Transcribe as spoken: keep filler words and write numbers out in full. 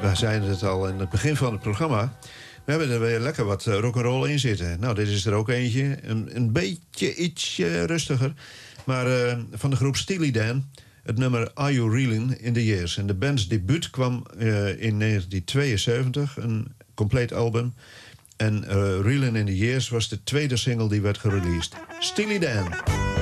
we zeiden het al in het begin van het programma. We hebben er weer lekker wat rock'n'roll in zitten. Nou, dit is er ook eentje. Een, een beetje iets uh, rustiger. Maar uh, van de groep Steely Dan. Het nummer Are You Reelin' in the Years. En de band's debuut kwam uh, in negentien tweeënzeventig. Een compleet album. En uh, Reelin' in the Years was de tweede single die werd gereleased. Steely Dan.